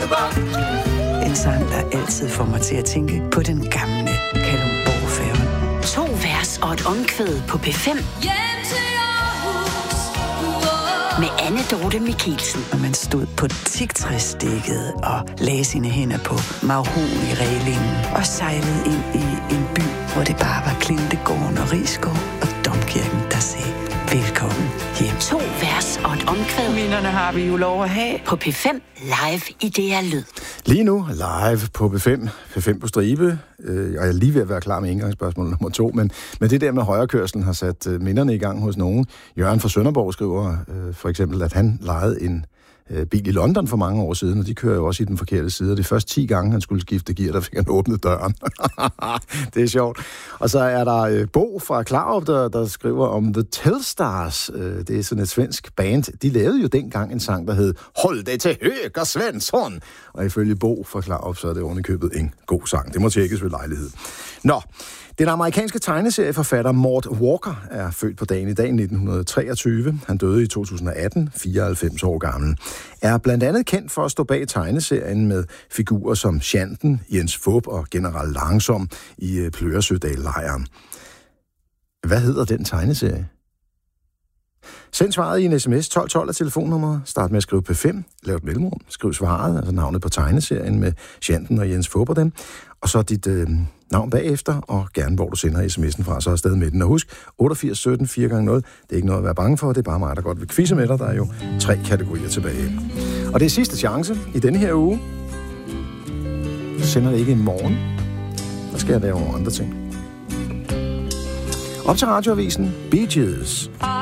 En sang, der altid får mig til at tænke på den gamle Kalundborg-færge. 2 vers og et omkvæd på P5. Med Anne Dorthe Michelsen. Og man stod på teaktræsdækket og lagde sine hænder på mahogni-reglingen og sejlede ind i en by, hvor det bare var Klintegården og Risskov og domkirken, der sagde velkommen hjem. 2 vers og et omkvæd. Minderne har vi jo lov at have. På P5 live i DR Lyd. Lige nu live på P5 på stribe. Jeg er lige ved at være klar med indgangsspørgsmål nummer 2, men det der med højrekørslen har sat minderne i gang hos nogen. Jørgen fra Sønderborg skriver for eksempel, at han lejede en bil i London for mange år siden, og de kører jo også i den forkerte side. Og det første 10 gange, han skulle skifte gear, der fik han åbnet døren. Det er sjovt. Og så er der Bo fra Klarup, der skriver om The Telsstars. Det er sådan et svensk band. De lavede jo dengang en sang, der hed Hold dig til høger, Svensson. Og ifølge Bo fra Klarup, så er det ovenikøbet en god sang. Det må tjekkes ved lejlighed. Nå, den amerikanske tegneserieforfatter Mort Walker er født på dagen i dag 1923. Han døde i 2018, 94 år gammel. Er blandt andet kendt for at stå bag tegneserien med figurer som Shanten, Jens Fup og General Langsom i Pløresødal-lejren. Hvad hedder den tegneserie? Send svaret i en sms 1212 af telefonnummeret. Start med at skrive P5. Lav et mellemrum. Skriv svaret, altså navnet på tegneserien med Shanten og Jens Fup og dem. Og så dit navn bagefter, og gerne hvor du sender sms'en fra, så er stadig med den. Og husk, 88 17 4x0. Det er ikke noget at være bange for, det er bare mig, der godt vil quizze med dig. Der er jo 3 kategorier tilbage. Og det er sidste chance i denne her uge. Sender det ikke i morgen. Der skal jeg lave andre ting. Op til radioavisen. Bee Gees.